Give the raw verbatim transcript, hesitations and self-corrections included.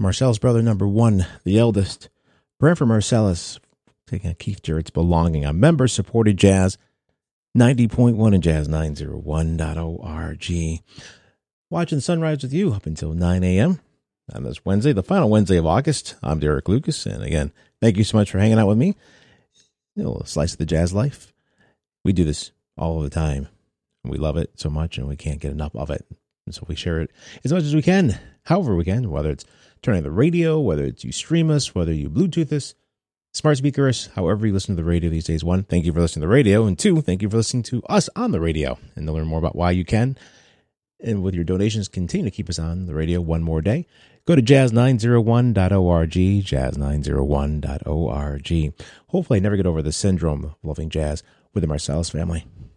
Marcellus brother number one, the eldest. Prayer for Marcellus, taking Keith Jarrett's Belonging on member-supported jazz, ninety point one and jazz nine oh one dot org. Watching sunrise with you up until nine a.m. on this Wednesday, the final Wednesday of August. I'm Derek Lucas, and again, thank you so much for hanging out with me. A little slice of the jazz life. We do this all the time. We love it so much, and we can't get enough of it. And so we share it as much as we can, however we can, whether it's turning the radio, whether it's you stream us, whether you Bluetooth us, smart speaker us, however you listen to the radio these days. One, thank you for listening to the radio. And two, thank you for listening to us on the radio. And to learn more about why you can, and with your donations, continue to keep us on the radio one more day, go to jazz nine oh one dot org, jazz nine oh one dot org. Hopefully I never get over the syndrome of loving jazz with the Marcellus family.